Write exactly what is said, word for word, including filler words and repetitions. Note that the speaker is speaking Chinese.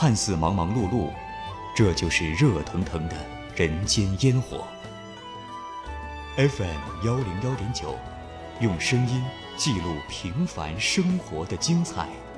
看似忙忙碌碌，这就是热腾腾的人间烟火。F M 幺零幺点九，用声音记录平凡生活的精彩。